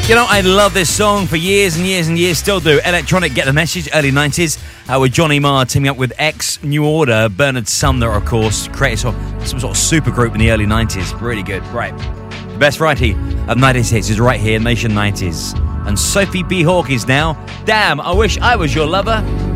You know, I love this song for years and years and years, still do. Electronic Get the Message, early 90s, with Johnny Marr teaming up with X, New Order, Bernard Sumner, of course, created some sort of super group in the early 90s. Really good. Right. The best variety of 90s hits is right here, Nation 90s. And Sophie B. Hawkins now. Damn, I wish I was your lover.